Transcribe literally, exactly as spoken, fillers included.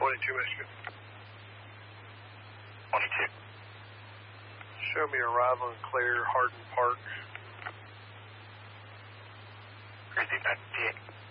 twenty-two, Michigan. twenty-two. Show me arrival and clear Hardin Park. Cruising back to T A.